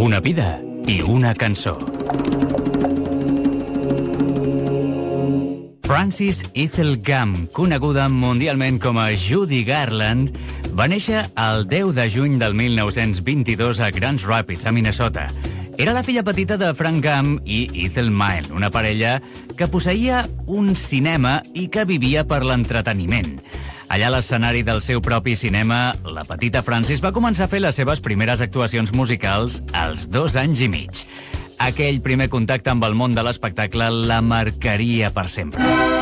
Una vida i una cançó. Frances Ethel Gum, coneguda mundialment com a Judy Garland, va néixer el 10 de juny del 1922 a Grand Rapids, a Minnesota. Era la filla petita de Frank Gum i Ethel Mile, una parella que posseïa un cinema i que vivia per l'entreteniment. Allà a l'escenari del seu propi cinema, la petita Frances va començar a fer les seves primeres actuacions musicals als 2 anys i mig. Aquell primer contacte amb el món de l'espectacle la marcaria per sempre.